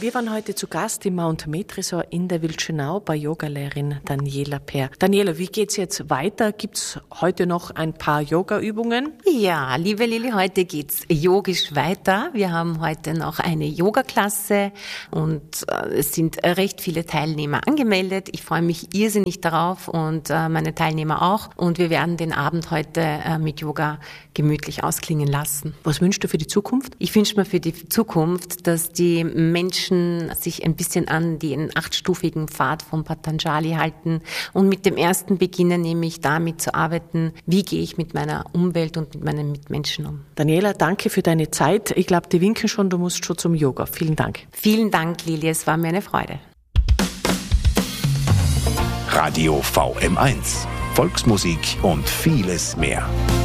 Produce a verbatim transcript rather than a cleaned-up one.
Wir waren heute zu Gast im Mount Med Resort in der Wildschönau bei Yogalehrerin Daniela Peer. Daniela, wie geht's jetzt weiter? Gibt's heute noch ein paar Yoga-Übungen? Ja, liebe Lili, heute geht's yogisch weiter. Wir haben heute noch eine Yoga-Klasse und äh, es sind recht viele Teilnehmer angemeldet. Ich freue mich irrsinnig darauf und äh, meine Teilnehmer auch. Und wir werden den Abend heute äh, mit Yoga gemütlich ausklingen lassen. Was wünschst du für die Zukunft? Ich wünsche mir für die Zukunft, dass die Menschen sich ein bisschen an den achtstufigen Pfad von Patanjali halten und mit dem ersten beginnen, nämlich damit zu arbeiten, wie gehe ich mit meiner Umwelt und mit meinen Mitmenschen um. Daniela, danke für deine Zeit. Ich glaube, die winken schon, du musst schon zum Yoga. Vielen Dank. Vielen Dank, Lili, es war mir eine Freude. Radio V M eins. Volksmusik und vieles mehr.